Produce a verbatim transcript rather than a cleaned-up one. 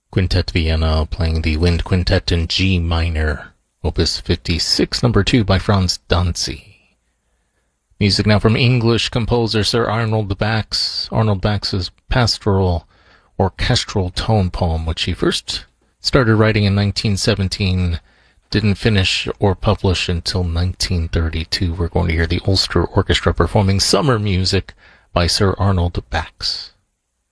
Quintet Vienna playing the Wind Quintet in G minor, Opus fifty-six, number two by Franz Danzi. Music now from English composer Sir Arnold Bax. Arnold Bax's pastoral orchestral tone poem, which he first started writing in nineteen seventeen, didn't finish or publish until nineteen thirty-two. We're going to hear the Ulster Orchestra performing Summer Music by Sir Arnold Bax.